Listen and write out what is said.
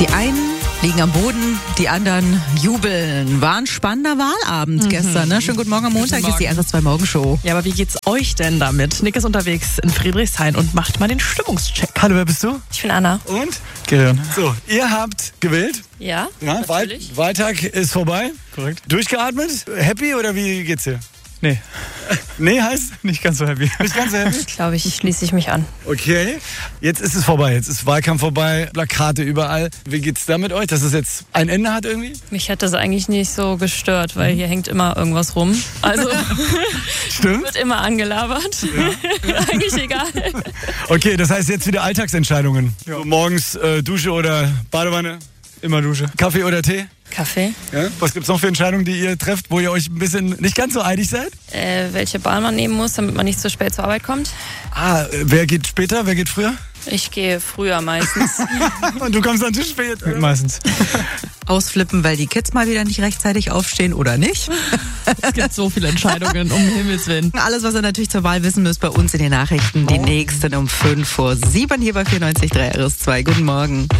Die einen liegen am Boden, die anderen jubeln. War ein spannender Wahlabend gestern, ne? Schönen guten Morgen am Montag, ist die RS2 Morgenshow. Ja, aber wie geht's euch denn damit? Nick ist unterwegs in Friedrichshain und macht mal den Stimmungscheck. Hallo, wer bist du? Ich bin Anna. Und? Gerion. So, ihr habt gewählt. Ja, Ja, natürlich. Wahltag ist vorbei. Korrekt. Durchgeatmet? Happy oder wie geht's dir? Nee, Nee, heißt nicht ganz so happy. nicht ganz so happy. Glaube ich, schließe ich mich an. Okay, jetzt ist es vorbei. Jetzt ist Wahlkampf vorbei, Plakate überall. Wie geht's da mit euch, dass es jetzt ein Ende hat irgendwie? Mich hat das eigentlich nicht so gestört, weil hier hängt immer irgendwas rum. Also Stimmt. wird immer angelabert. Eigentlich egal. Okay, das heißt jetzt wieder Alltagsentscheidungen. So, morgens Dusche oder Badewanne, Immer Dusche. Kaffee oder Tee? Kaffee. Ja? Was gibt's noch für Entscheidungen, die ihr trefft, wo ihr euch ein bisschen nicht ganz so einig seid? Welche Bahn man nehmen muss, damit man nicht so spät zur Arbeit kommt. Wer geht später, wer geht früher? Ich gehe früher meistens. Und du kommst dann zu spät. Meistens. Ausflippen, weil die Kids mal wieder nicht rechtzeitig aufstehen oder nicht. Es gibt so viele Entscheidungen, um Himmels Willen. Alles, was ihr natürlich zur Wahl wissen müsst, bei uns in den Nachrichten. Die nächsten um 5:05 hier bei 94.3 RS2. Guten Morgen.